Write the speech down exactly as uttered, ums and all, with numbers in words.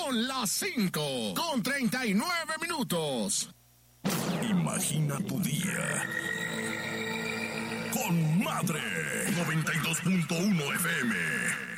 Son las cinco con treinta y nueve minutos. Imagina tu día con Madre noventa y dos punto uno F M.